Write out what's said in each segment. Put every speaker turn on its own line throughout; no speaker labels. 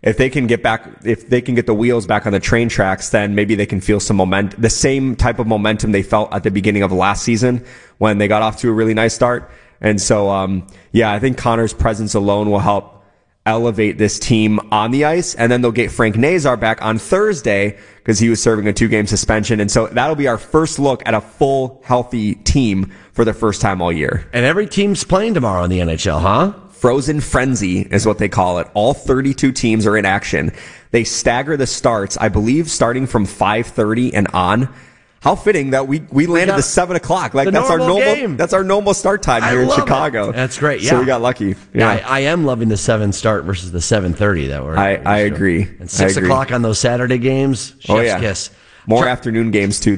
if they can get the wheels back on the train tracks, then maybe they can feel some momentum, the same type of momentum they felt at the beginning of last season when they got off to a really nice start. And so, I think Connor's presence alone will help elevate this team on the ice. And then they'll get Frank Nazar back on Thursday because he was serving a 2-game suspension. And so that'll be our first look at a full, healthy team for the first time all year.
And every team's playing tomorrow in the NHL, huh?
Frozen Frenzy is what they call it. All 32 teams are in action. They stagger the starts, I believe, starting from 5:30 and on. How fitting that we landed the 7 o'clock. Like that's our normal start time here in Chicago.
That's great. Yeah.
So we got lucky.
Yeah, I am loving the 7 start versus the 7:30 that we're.
I agree.
And 6 o'clock on those Saturday games. Chef's kiss.
More afternoon games too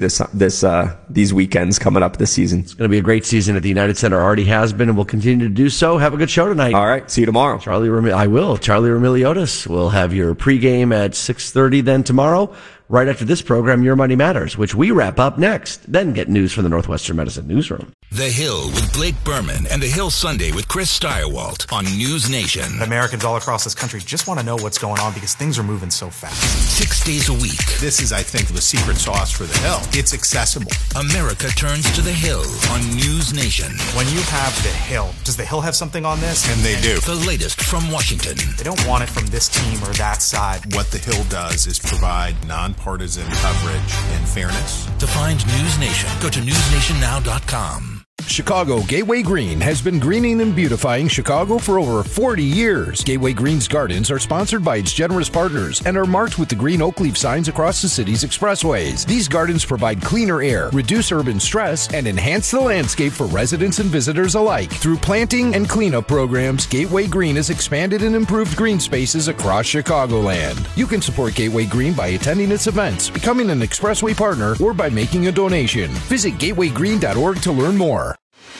these weekends coming up this season.
It's going to be a great season at the United Center. Already has been and will continue to do so. Have a good show tonight.
All right. See you tomorrow.
I will. Charlie Remiliotis will have your pregame at 6:30 then tomorrow. Right after this program, Your Money Matters, which we wrap up next. Then get news from the Northwestern Medicine Newsroom.
The Hill with Blake Berman and The Hill Sunday with Chris Steyerwalt on News Nation.
Americans all across this country just want to know what's going on because things are moving so fast.
6 days a week.
This is, I think, the secret sauce for The Hill. It's accessible.
America turns to The Hill on News Nation.
When you have The Hill, does The Hill have something on this?
And they do.
The latest from Washington.
They don't want it from this team or that side.
What The Hill does is provide nonpartisan coverage and fairness.
To find News Nation, go to newsnationnow.com.
Chicago Gateway Green has been greening and beautifying Chicago for over 40 years. Gateway Green's gardens are sponsored by its generous partners and are marked with the green oak leaf signs across the city's expressways. These gardens provide cleaner air, reduce urban stress, and enhance the landscape for residents and visitors alike. Through planting and cleanup programs, Gateway Green has expanded and improved green spaces across Chicagoland. You can support Gateway Green by attending its events, becoming an expressway partner, or by making a donation. Visit gatewaygreen.org to learn more.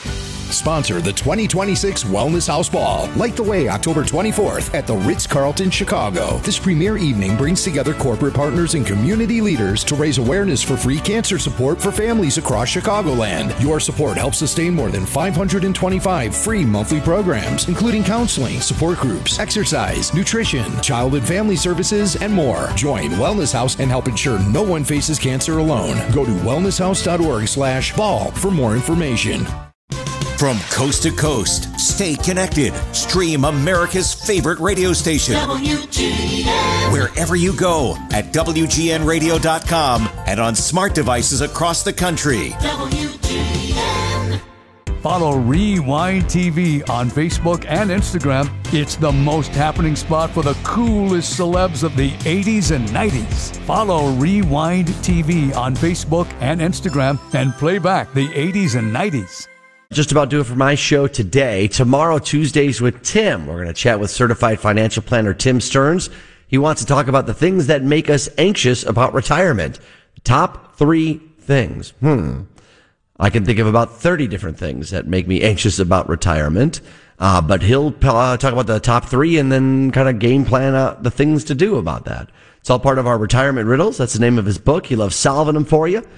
Sponsor the 2026 Wellness House Ball. Light the way October 24th at the Ritz-Carlton, Chicago. This premier evening brings together corporate partners and community leaders to raise awareness for free cancer support for families across Chicagoland. Your support helps sustain more than 525 free monthly programs, including counseling, support groups, exercise, nutrition, child and family services, and more. Join Wellness House and help ensure no one faces cancer alone. Go to wellnesshouse.org/ball for more information.
From coast to coast, stay connected. Stream America's favorite radio station. WGN. Wherever you go at WGNradio.com and on smart devices across the country. WGN.
Follow Rewind TV on Facebook and Instagram. It's the most happening spot for the coolest celebs of the 80s and 90s. Follow Rewind TV on Facebook and Instagram and play back the 80s and 90s.
Just about do it for my show today. Tomorrow, Tuesdays with Tim. We're going to chat with certified financial planner Tim Stearns. He wants to talk about the things that make us anxious about retirement. Top 3 things. I can think of about 30 different things that make me anxious about retirement. But he'll talk about the top 3 and then kind of game plan out the things to do about that. It's all part of our retirement riddles. That's the name of his book. He loves solving them for you.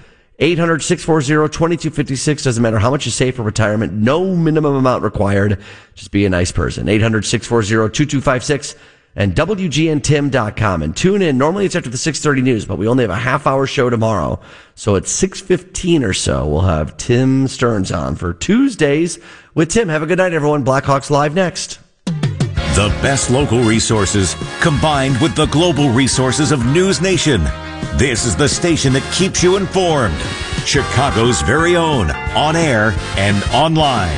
800-640-2256. Doesn't matter how much you save for retirement. No minimum amount required. Just be a nice person. 800-640-2256 and WGNTim.com. And tune in. Normally it's after the 6:30 news, but we only have a half-hour show tomorrow. So at 6:15 or so, we'll have Tim Stearns on for Tuesdays with Tim. Have a good night, everyone. Blackhawks Live next.
The best local resources combined with the global resources of News Nation. This is the station that keeps you informed. Chicago's very own, on air and online.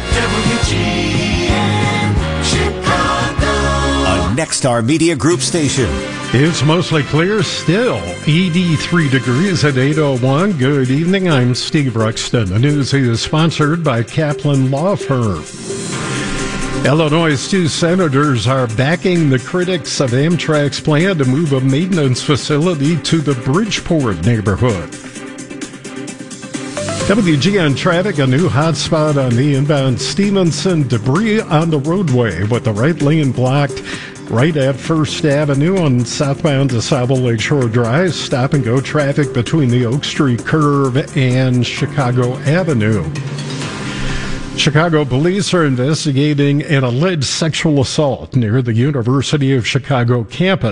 WGN Chicago. A Nexstar Media Group station.
It's mostly clear still. 83 degrees at 8:01. Good evening. I'm Steve Ruxton. The news is sponsored by Kaplan Law Firm. Illinois' 2 senators are backing the critics of Amtrak's plan to move a maintenance facility to the Bridgeport neighborhood. WGN traffic, a new hotspot on the inbound Stevenson. Debris on the roadway with the right lane blocked right at First Avenue on southbound DeSable Lakeshore Drive. Stop and go traffic between the Oak Street curve and Chicago Avenue. Chicago police are investigating an alleged sexual assault near the University of Chicago campus.